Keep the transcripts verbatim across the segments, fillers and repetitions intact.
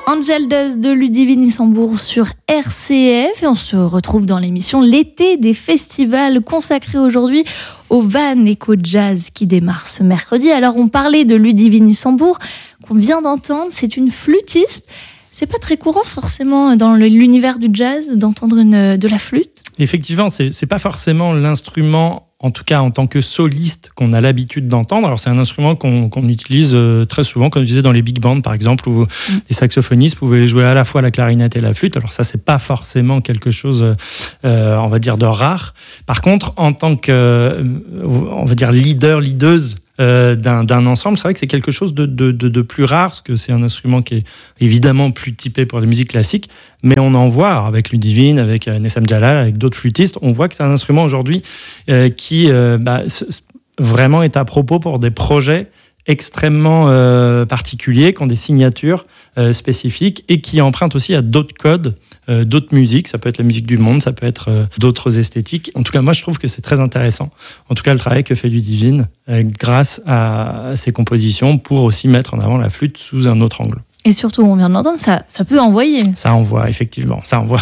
Angel Dust de Ludivine Isambourg sur R C F et on se retrouve dans l'émission L'été des festivals consacrée aujourd'hui au Van Eco Jazz qui démarre ce mercredi. Alors on parlait de Ludivine Isambourg qu'on vient d'entendre, c'est une flûtiste. C'est pas très courant forcément dans l'univers du jazz d'entendre une, de la flûte. Effectivement, c'est, c'est pas forcément l'instrument, en tout cas en tant que soliste, qu'on a l'habitude d'entendre. Alors c'est un instrument qu'on, qu'on utilise euh, très souvent, comme je disais dans les big bands par exemple, où mm. les saxophonistes pouvaient jouer à la fois la clarinette et la flûte. Alors ça, c'est pas forcément quelque chose, euh, on va dire, de rare. Par contre, en tant que, euh, on va dire, leader, leaduse, Euh, d'un, d'un ensemble, c'est vrai que c'est quelque chose de, de, de, de plus rare, parce que c'est un instrument qui est évidemment plus typé pour la musique classique, mais on en voit avec Ludivine, avec euh, Nessam Jalal, avec d'autres flûtistes, on voit que c'est un instrument aujourd'hui euh, qui euh, bah, vraiment est à propos pour des projets extrêmement euh, particuliers, qui ont des signatures euh, spécifiques et qui empruntent aussi à d'autres codes, euh, d'autres musiques. Ça peut être la musique du monde, ça peut être euh, d'autres esthétiques. En tout cas, moi, je trouve que c'est très intéressant. En tout cas, le travail que fait Ludivine euh, grâce à, à ses compositions pour aussi mettre en avant la flûte sous un autre angle. Et surtout, on vient de l'entendre, ça, ça peut envoyer. Ça envoie, effectivement, ça envoie.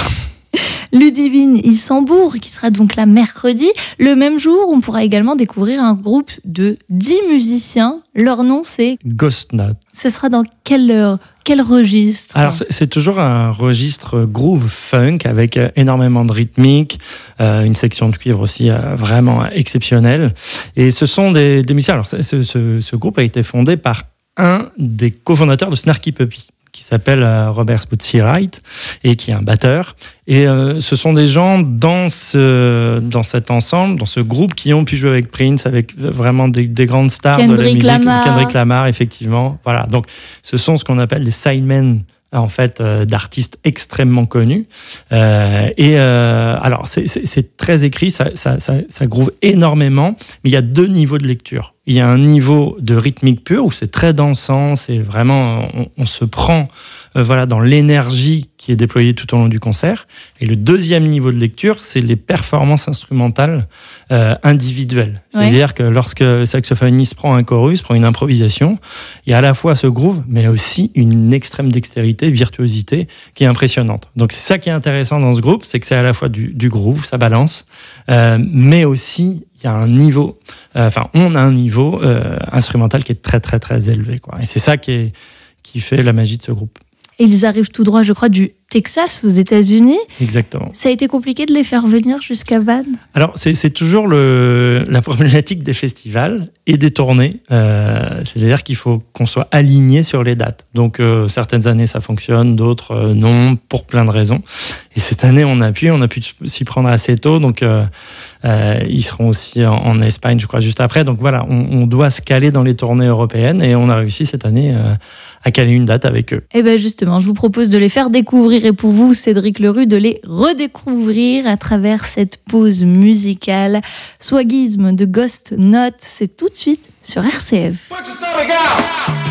Ludivine Isambourg, qui sera donc là mercredi. Le même jour, on pourra également découvrir un groupe de dix musiciens. Leur nom, c'est Ghost Note. Ce sera dans quel, euh, quel registre ? Alors, c'est, c'est toujours un registre groove funk avec énormément de rythmique, euh, une section de cuivre aussi euh, vraiment exceptionnelle. Et ce sont des, des musiciens. Alors, ce, ce, ce groupe a été fondé par un des cofondateurs de Snarky Puppy, qui s'appelle euh, Robert Spootsy-Wright et qui est un batteur. Et euh, ce sont des gens dans, ce, dans cet ensemble, dans ce groupe, qui ont pu jouer avec Prince, avec vraiment des, des grandes stars Kendrick de la musique. Lamar. Kendrick Lamar, effectivement. Voilà. Donc, ce sont ce qu'on appelle des sidemen, en fait, euh, d'artistes extrêmement connus. Euh, et euh, alors, c'est, c'est, c'est très écrit, ça, ça, ça, ça groove énormément, mais il y a deux niveaux de lecture. Il y a un niveau de rythmique pure où c'est très dansant, c'est vraiment, on, on se prend euh, voilà, dans l'énergie qui est déployée tout au long du concert. Et le deuxième niveau de lecture, c'est les performances instrumentales euh, individuelles. C'est-à-dire ouais. que lorsque le saxophoniste prend un chorus, prend une improvisation, il y a à la fois ce groove, mais aussi une extrême dextérité, virtuosité qui est impressionnante. Donc c'est ça qui est intéressant dans ce groupe, c'est que c'est à la fois du, du groove, ça balance, euh, mais aussi il y a un niveau, euh, enfin on a un niveau euh, instrumental qui est très très très élevé, quoi. Et c'est ça qui est qui fait la magie de ce groupe. Et ils arrivent tout droit, je crois, du Texas aux États-Unis. Exactement. Ça a été compliqué de les faire venir jusqu'à Vannes. Alors c'est c'est toujours le la problématique des festivals et des tournées. Euh, c'est-à-dire qu'il faut qu'on soit aligné sur les dates. Donc euh, certaines années ça fonctionne, d'autres euh, non, pour plein de raisons. Et cette année on a pu, on a pu s'y prendre assez tôt. Donc euh, Euh, ils seront aussi en, en Espagne, je crois, juste après. Donc voilà, on, on doit se caler dans les tournées européennes et on a réussi cette année euh, à caler une date avec eux. Et bien justement, je vous propose de les faire découvrir et pour vous, Cédric Lerue, de les redécouvrir à travers cette pause musicale. Swagisme de Ghost Note, c'est tout de suite sur R C F.